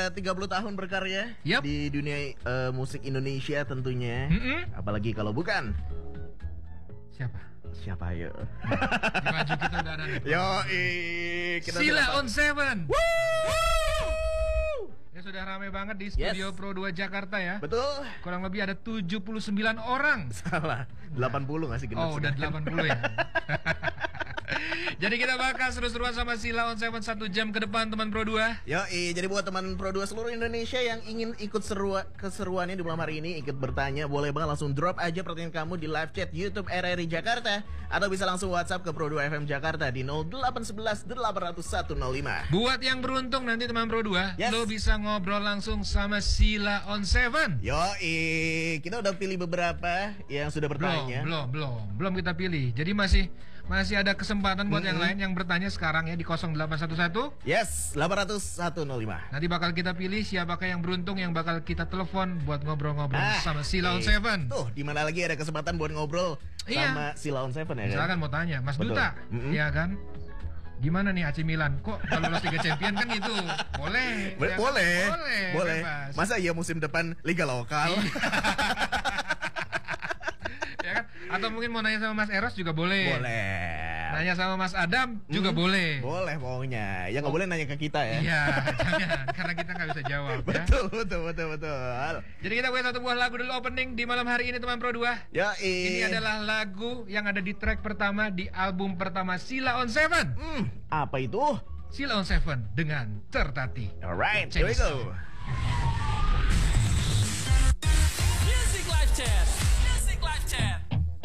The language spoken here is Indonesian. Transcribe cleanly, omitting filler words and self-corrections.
sudah 30 tahun berkarya di dunia musik Indonesia tentunya. Apalagi kalau bukan. Siapa ya? Di maju kita udah ada nih. Kita Sheila on 7. Ya sudah ramai banget di studio Pro 2 Jakarta ya. Betul. Kurang lebih ada 79 orang. Salah, 80 nggak sih? Oh, udah 80 ya. Jadi kita bakal seru-seruan sama Sheila on 7 1 jam ke depan teman Pro 2. Jadi buat teman Pro 2 seluruh Indonesia yang ingin ikut keseruannya di malam hari ini, ikut bertanya, boleh banget langsung drop aja pertanyaan kamu di live chat YouTube RRI Jakarta, atau bisa langsung WhatsApp ke Pro 2 FM Jakarta di 0811 800 105. Buat yang beruntung nanti teman Pro 2, lo bisa ngobrol langsung sama Sheila on 7. Kita udah pilih beberapa yang sudah bertanya. Belum kita pilih. Jadi masih ada kesempatan buat yang lain yang bertanya sekarang ya di 0811 800 105. Nanti bakal kita pilih siapakah yang beruntung yang bakal kita telepon buat ngobrol-ngobrol sama Sheila on 7. Tuh, di mana lagi ada kesempatan buat ngobrol sama Sheila on 7 ya kan? Misalkan mau tanya, Mas Duta, ya kan? Gimana nih AC Milan? Kok kalau lolos Liga Champion kan gitu? Boleh. Boleh. Masa iya musim depan Liga lokal? Ya kan? Atau mungkin mau nanya sama Mas Eros juga boleh. Nanya sama Mas Adam juga boleh. Boleh pokoknya. Ya nggak boleh nanya ke kita ya. Iya, jangan. Karena kita nggak bisa jawab. Betul. Jadi kita punya satu buah lagu dulu opening di malam hari ini teman Pro 2. Ini adalah lagu yang ada di track pertama di album pertama Sheila on 7. Apa itu? Sheila on 7 dengan Tertati. Alright, here we go. Music Live Chat.